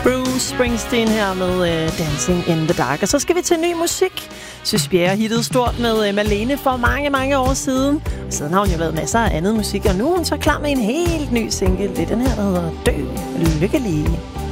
Bruce Springsteen her med Dancing in the Dark. Og så skal vi til ny musik. Synes Bjerre hittede stort med Malene for mange, mange år siden. Og siden har hun jo lavet masser af andet musik, og nu er hun så klar med en helt ny single. Det er den her, der hedder Dø Lykkelig.